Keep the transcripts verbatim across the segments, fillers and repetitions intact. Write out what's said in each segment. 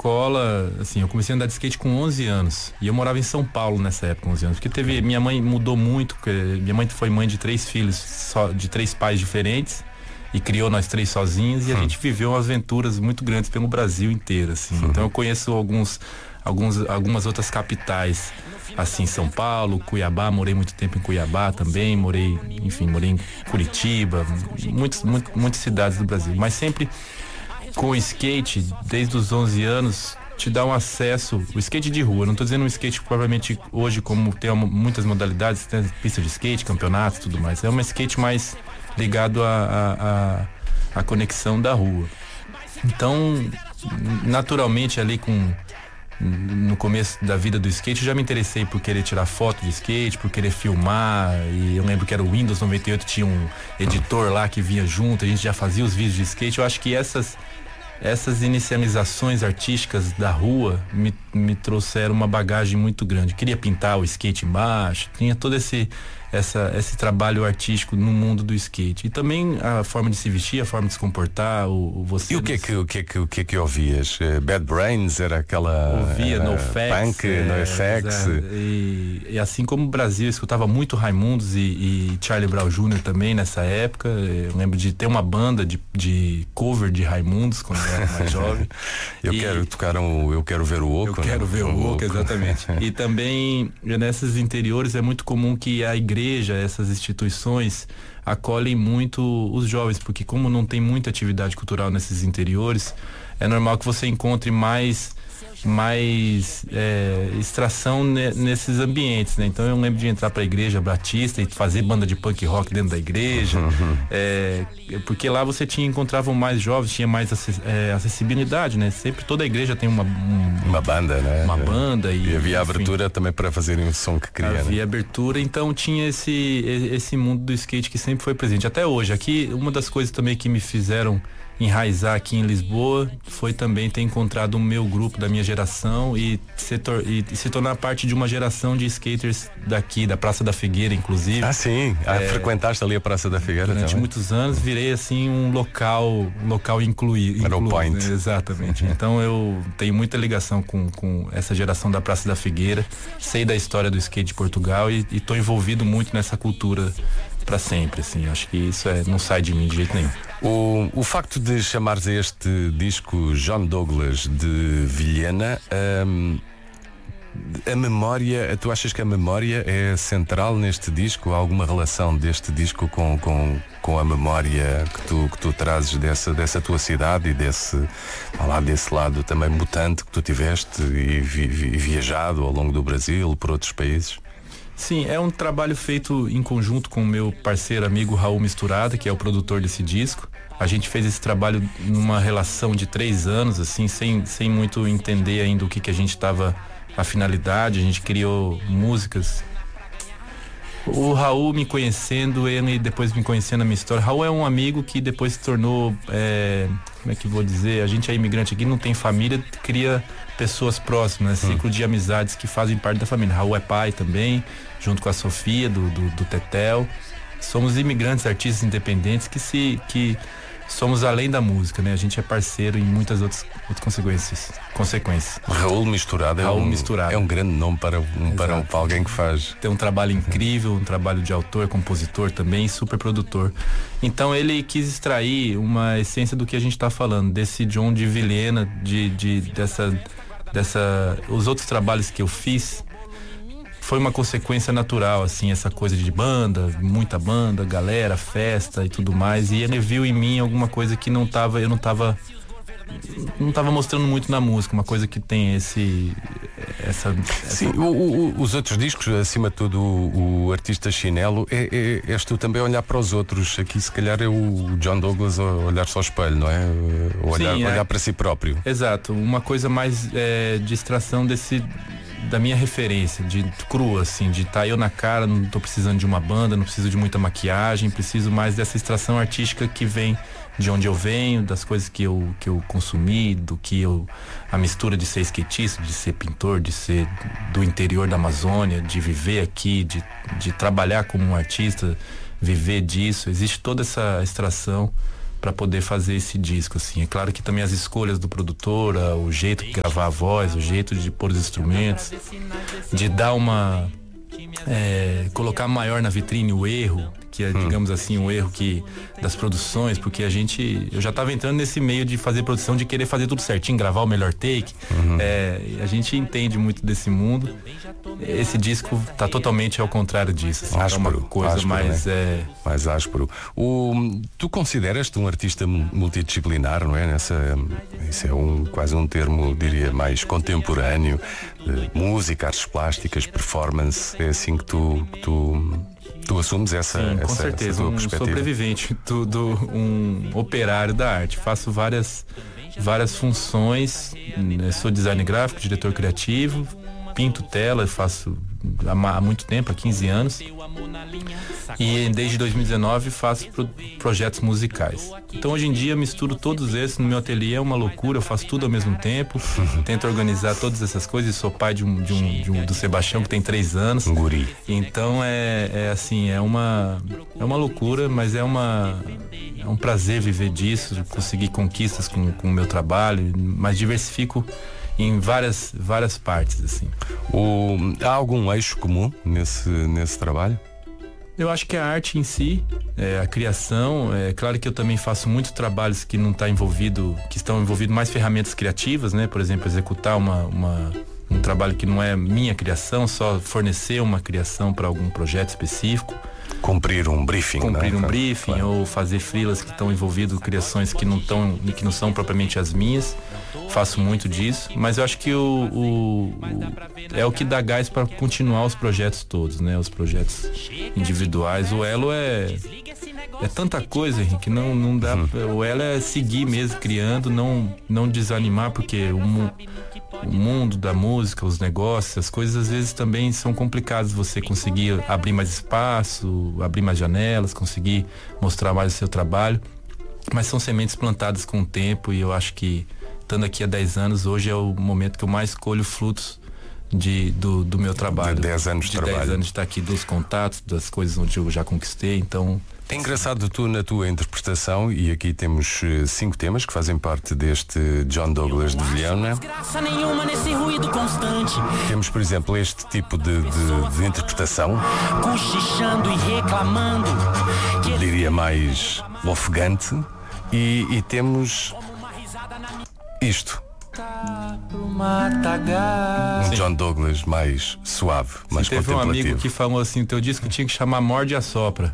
escola, assim, eu comecei a andar de skate com onze anos. E eu morava em São Paulo nessa época, onze anos. Porque teve, minha mãe mudou muito, porque minha mãe foi mãe de três filhos, só, de três pais diferentes. E criou nós três sozinhos. E a hum. gente viveu aventuras muito grandes pelo Brasil inteiro, assim. Hum. Então eu conheço alguns, alguns, algumas outras capitais, assim, São Paulo, Cuiabá. Morei muito tempo em Cuiabá também. Morei, enfim, morei em Curitiba. Muitas, muito, muitas cidades do Brasil. Mas sempre com o skate, desde os onze anos, te dá um acesso, o skate de rua, não estou dizendo um skate provavelmente hoje como tem muitas modalidades, tem pista de skate, campeonatos e tudo mais, é um skate mais ligado à a, a, a conexão da rua. Então, naturalmente ali com no começo da vida do skate, eu já me interessei por querer tirar foto de skate, por querer filmar, e eu lembro que era o Windows noventa e oito, tinha um editor lá que vinha junto, a gente já fazia os vídeos de skate. Eu acho que essas essas inicializações artísticas da rua me, me trouxeram uma bagagem muito grande. Eu queria pintar o skate embaixo, tinha todo esse essa, esse trabalho artístico no mundo do skate. E também a forma de se vestir, a forma de se comportar, o, o você... E o que é que, o que, é que, o que, é que ouvias? Uh, Bad Brains era aquela... Ouvia NoFX. Punk, é, NoFX. É, e, e assim como o Brasil, eu escutava muito Raimundos e, e Charlie Brown Júnior também nessa época. Eu lembro de ter uma banda de, de cover de Raimundos quando eu era mais jovem. eu e, quero tocar um... Eu quero ver o Oco. Eu quero né? ver o Oco, exatamente. E também, nesses interiores, é muito comum que a igreja, essas instituições acolhem muito os jovens, porque como não tem muita atividade cultural nesses interiores, é normal que você encontre mais mais é, extração ne, nesses ambientes, né? Então eu lembro de entrar para a igreja batista e fazer banda de punk rock dentro da igreja, uhum. é, porque lá você tinha encontravam mais jovens, tinha mais acess, é, acessibilidade, né? Sempre toda a igreja tem uma um, uma banda, né? Uma banda e, e havia enfim, abertura também para fazerem o som que queria. Havia né? abertura, então tinha esse esse mundo do skate que sempre foi presente até hoje. Aqui uma das coisas também que me fizeram enraizar aqui em Lisboa foi também ter encontrado o meu grupo da minha geração e se, tor- e se tornar parte de uma geração de skaters daqui, da Praça da Figueira, inclusive. Ah, sim. Ah, é, frequentaste ali a Praça da Figueira durante também? muitos anos virei assim um local um local incluído. Era o point. Né? Exatamente. Então eu tenho muita ligação com, com essa geração da Praça da Figueira, sei da história do skate de Portugal e estou envolvido muito nessa cultura para sempre, assim. Acho que isso é, não sai de mim de jeito nenhum. O, o facto de chamares a este disco John Douglas de Vilhena, hum, a memória, tu achas que a memória é central neste disco? Há alguma relação deste disco com, com, com a memória que tu, que tu trazes dessa, dessa tua cidade e desse, lá, desse lado também mutante que tu tiveste e, vi, vi, viajado ao longo do Brasil, por outros países? Sim, é um trabalho feito em conjunto com o meu parceiro amigo Raul Misturada, que é o produtor desse disco. A gente fez esse trabalho numa relação de três anos, assim, sem, sem muito entender ainda o que, que a gente estava, a finalidade. A gente criou músicas. O Raul me conhecendo, ele depois me conhecendo a minha história. Raul é um amigo que depois se tornou, é, como é que eu vou dizer? A gente é imigrante aqui, não tem família, cria pessoas próximas, né? Ciclo de amizades que fazem parte da família. Raul é pai também, junto com a Sofia, do, do, do Tetel. Somos imigrantes, artistas independentes que se... que somos além da música, né? A gente é parceiro em muitas outras, outras consequências. consequências. Raul Misturado, Raul é, um, Misturado é um grande nome para, um, para, um, para alguém que faz. Tem um trabalho incrível, um trabalho de autor, compositor também, super produtor. Então ele quis extrair uma essência do que a gente está falando, desse John de Vilhena, de, de, dessa, dessa, os outros trabalhos que eu fiz. Foi uma consequência natural, assim, essa coisa de banda, muita banda, galera, festa e tudo mais. E ele viu em mim alguma coisa que não tava, eu não tava, não tava mostrando muito na música, uma coisa que tem esse, essa... Sim, essa... O, o, os outros discos, acima de tudo, o, o Artista Chinelo, é, é, és tu também a olhar para os outros. Aqui se calhar é o John Douglas a olhar-se ao espelho, não é? Olhar, Sim, é. olhar para si próprio. Exato, uma coisa mais é, de extração desse... da minha referência, de crua, assim, de estar tá eu na cara, não tô precisando de uma banda, não preciso de muita maquiagem, preciso mais dessa extração artística que vem de onde eu venho, das coisas que eu, que eu consumi, do que eu, a mistura de ser skatista, de ser pintor, de ser do interior da Amazônia, de viver aqui, de, de trabalhar como um artista, viver disso. Existe toda essa extração para poder fazer esse disco, assim. É claro que também as escolhas do produtor, o jeito de gravar a voz, o jeito de pôr os instrumentos, de dar uma é, colocar maior na vitrine o erro, que é, digamos assim, um erro que das produções, porque a gente, eu já estava entrando nesse meio de fazer produção, de querer fazer tudo certinho, gravar o melhor take. Uhum. É, a gente entende muito desse mundo. Esse disco tá totalmente ao contrário disso, assim, áspero, é uma coisa áspero, mais né? é... mais áspero. O, tu consideras-te um artista multidisciplinar, não é? Nessa, isso é um, quase um termo, diria, mais contemporâneo. Música, artes plásticas, performance, é assim que tu, que tu Tu assumes essa, Sim, com essa, certeza, essa tua um perspectiva? Sobrevivente, tudo um operário da arte. Faço várias, várias funções. Sou designer gráfico, diretor criativo, pinto tela, faço há muito tempo, há quinze anos. E desde dois mil e dezenove faço pro, projetos musicais. Então hoje em dia misturo todos esses no meu ateliê, é uma loucura, eu faço tudo ao mesmo tempo. Tento organizar todas essas coisas. Sou pai de um, de um, de um do Sebastião, que tem três anos. Um guri. Então é, é assim, é uma, é uma loucura, mas é uma é um prazer viver disso, conseguir conquistas com, com o meu trabalho, mas diversifico em várias, várias partes, assim. O, há algum eixo comum nesse, nesse trabalho? Eu acho que a arte em si, é, a criação, é claro que eu também faço muitos trabalhos que não está envolvido, que estão envolvidos mais ferramentas criativas, né? Por exemplo, executar uma, uma, um trabalho que não é minha criação, só fornecer uma criação para algum projeto específico. Cumprir um briefing, Cumprir né? um briefing, claro. Ou fazer freelas que estão envolvidos, criações que não estão, que não são propriamente as minhas. Faço muito disso, mas eu acho que o, o, o é o que dá gás para continuar os projetos todos, né? Os projetos individuais. O elo é é tanta coisa, Henrique, não não dá. Uhum. O elo é seguir mesmo criando, não não desanimar, porque o, o mundo da música, os negócios, as coisas às vezes também são complicadas. Você conseguir abrir mais espaço, abrir mais janelas, conseguir mostrar mais o seu trabalho, mas são sementes plantadas com o tempo, e eu acho que estando aqui há dez anos, hoje é o momento que eu mais colho frutos de, do, do meu trabalho. De dez anos de, de trabalho. dez anos de estar aqui, dos contatos, das coisas onde eu já conquistei, então... É engraçado tu na tua interpretação, e aqui temos uh, cinco temas que fazem parte deste John Douglas de Vilhena. Temos, por exemplo, este tipo de, de, de interpretação, cochichando e reclamando, diria mais ofegante, e, e temos isto, um John Douglas mais suave, mais Sim, teve contemplativo. Um amigo que falou assim: o teu disco tinha que chamar Morde e Assopra.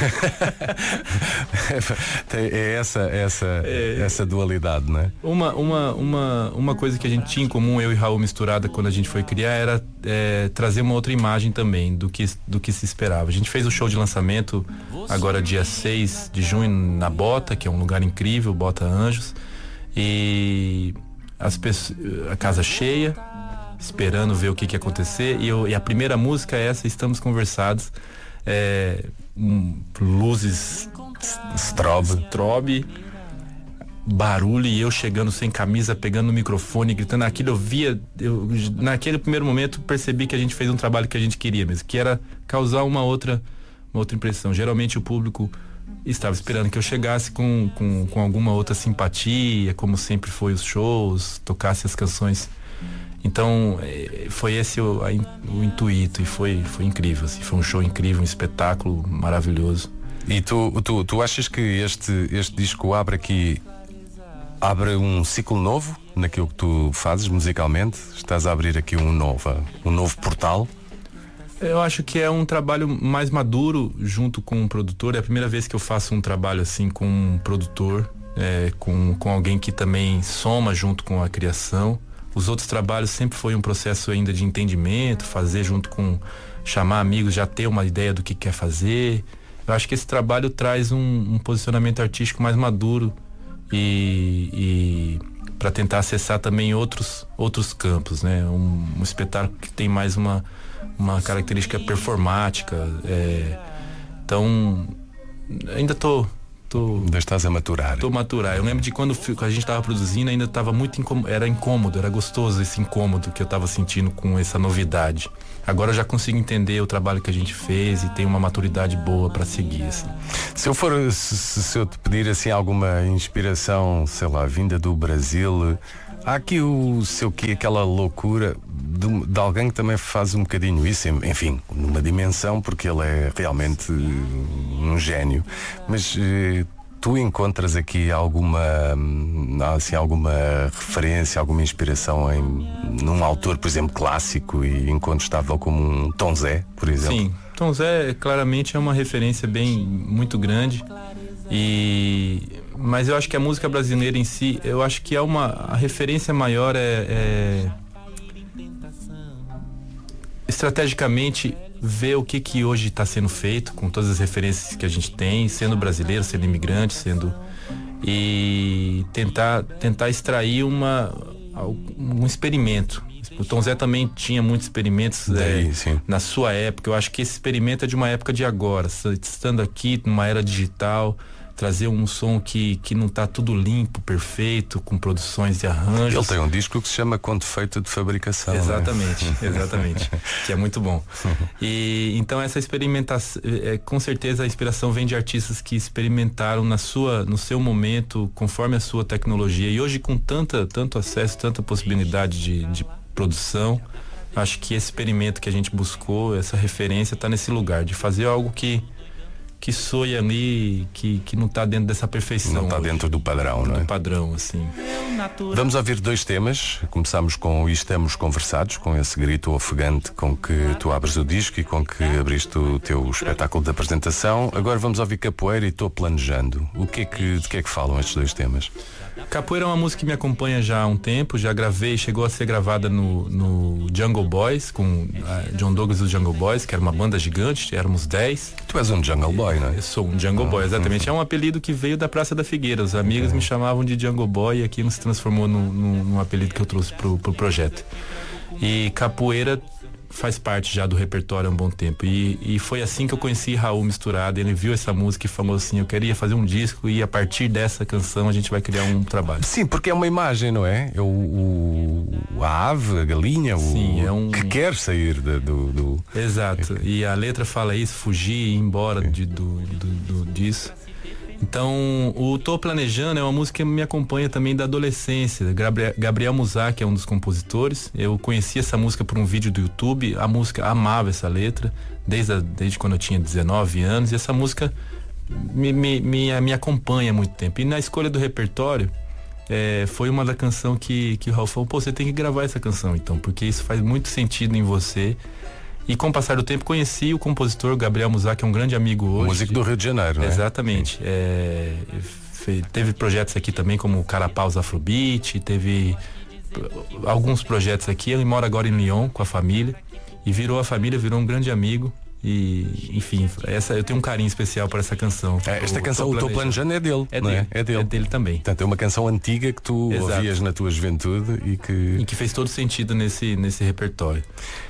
É essa, essa, é, essa dualidade, não é? Uma, uma, uma, uma coisa que a gente tinha em comum, eu e Raul misturada, quando a gente foi criar, era é, trazer uma outra imagem também do que, do que se esperava. A gente fez o show de lançamento agora dia seis de junho na Bota, que é um lugar incrível, Bota Anjos, e as pessoas, a casa cheia, esperando ver o que que ia acontecer, e, eu, e a primeira música é essa, Estamos Conversados, é, um, luzes strobe, strobe, barulho, e eu chegando sem camisa, pegando no microfone, gritando aquilo. Eu via, eu, naquele primeiro momento percebi que a gente fez um trabalho que a gente queria mesmo, que era causar uma outra, uma outra impressão. Geralmente o público estava esperando que eu chegasse com, com, com alguma outra simpatia, como sempre foi os shows, tocasse as canções. Então foi esse o, a, o intuito, e foi, foi incrível, assim, foi um show incrível, um espetáculo maravilhoso. E tu, tu, tu achas que este, este disco abre aqui, abre um ciclo novo naquilo que tu fazes musicalmente? Estás a abrir aqui um novo, um novo portal? Eu acho que é um trabalho mais maduro junto com um produtor. É a primeira vez que eu faço um trabalho assim com um produtor, é, com, com alguém que também soma junto com a criação. Os outros trabalhos sempre foi um processo ainda de entendimento, fazer junto com, chamar amigos, já ter uma ideia do que quer fazer. Eu acho que esse trabalho traz um, um posicionamento artístico mais maduro, e, e para tentar acessar também outros, outros campos, né? Um, um espetáculo que tem mais uma uma característica performática, é, então ainda tô tô Ainda estás a maturar. tô maturar. Eu lembro de quando a gente tava produzindo, ainda tava muito incômodo, era incômodo, era gostoso esse incômodo que eu tava sentindo com essa novidade. Agora eu já consigo entender o trabalho que a gente fez e tem uma maturidade boa para seguir, assim. Se eu for, se, se eu te pedir assim alguma inspiração, sei lá, vinda do Brasil, há aqui o seu quê, aquela loucura de, de alguém que também faz um bocadinho isso, enfim, numa dimensão, porque ele é realmente um gênio. Mas eh, tu encontras aqui alguma, assim, alguma referência, alguma inspiração em num autor, por exemplo, clássico e incontestável como um Tom Zé, por exemplo? Sim, Tom Zé claramente é uma referência bem muito grande. E mas eu acho que a música brasileira em si, eu acho que é uma a referência maior é, é estrategicamente ver o que que hoje está sendo feito com todas as referências que a gente tem, sendo brasileiro, sendo imigrante, sendo e tentar tentar extrair uma um experimento. O Tom Zé também tinha muitos experimentos Daí, é, na sua época. Eu acho que esse experimento é de uma época de agora, estando aqui numa era digital, trazer um som que, que não está tudo limpo, perfeito, com produções e arranjos. Ele tem um disco que se chama Com Defeito de Fabricação. Exatamente, né? Exatamente. Que é muito bom. E então essa experimentação, é, com certeza a inspiração vem de artistas que experimentaram na sua, no seu momento, conforme a sua tecnologia. E hoje com tanta, tanto acesso, tanta possibilidade de, de produção, acho que esse experimento que a gente buscou, essa referência está nesse lugar, de fazer algo que que soe ali, que, que não está dentro dessa perfeição. Não está dentro do padrão, não é? Do padrão, assim. Vamos ouvir dois temas. Começamos com E Estamos Conversados, com esse grito ofegante com que tu abres o disco e com que abriste o teu espetáculo de apresentação. Agora vamos ouvir Capoeira e Estou Planejando. O que é que, de que é que falam estes dois temas? Capoeira é uma música que me acompanha já há um tempo, já gravei, chegou a ser gravada no, no Jungle Boys, com a John Douglas e os Jungle Boys, que era uma banda gigante, éramos dez. Tu és um Jungle Boy, não é? Eu sou um Jungle Boy, exatamente. É um apelido que veio da Praça da Figueira. Os amigos me chamavam de Jungle Boy e aquilo se transformou num, num, num apelido que eu trouxe pro, pro projeto. E Capoeira faz parte já do repertório há um bom tempo. E, e foi assim que eu conheci Raul Misturado. Ele viu essa música e falou assim: eu queria fazer um disco e a partir dessa canção a gente vai criar um trabalho. Sim, porque é uma imagem, não é? É o, o a ave, a galinha, Sim, o é um... que quer sair de, do, do. Exato. E a letra fala isso, fugir e ir embora de, do, do, do, disso. Então, o Tô Planejando é uma música que me acompanha também da adolescência. Gabriel, Gabriel Musak é um dos compositores. Eu conheci essa música por um vídeo do YouTube. A música, amava essa letra desde, a, desde quando eu tinha dezenove anos. E essa música me, me, me, me acompanha há muito tempo. E na escolha do repertório, é, foi uma da canção que, que o Raul falou: pô, você tem que gravar essa canção então, porque isso faz muito sentido em você. E com o passar do tempo conheci o compositor Gabriel Musak, que é um grande amigo hoje. Músico do Rio de Janeiro, né? Exatamente. É, teve projetos aqui também como Carapaus Afrobeat, teve alguns projetos aqui. Ele mora agora em Lyon com a família e virou a família, virou um grande amigo. E, enfim, essa, eu tenho um carinho especial por essa canção. É, esta o, canção, o Tô Planejando, é dele, é não dele, é? É dele. É dele também. Portanto, é uma canção antiga que tu Exato. ouvias na tua juventude e que... E que fez todo sentido nesse, nesse repertório.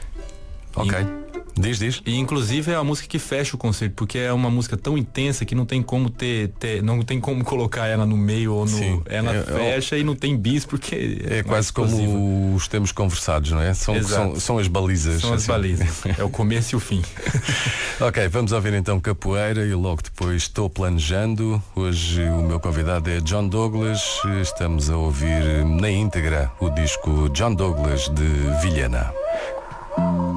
Ok. E, diz, diz. E inclusive é a música que fecha o concerto, porque é uma música tão intensa que não tem como ter, ter não tem como colocar ela no meio ou no. Sim. Ela é, fecha é, e não tem bis, porque é, é quase como os temos conversados, não é? São, são, são as balizas. São as assim. balizas. É o começo e o fim. Ok, vamos ouvir então Capoeira e logo depois Estou Planejando. Hoje o meu convidado é John Douglas. Estamos a ouvir na íntegra o disco John Douglas de Vilhena.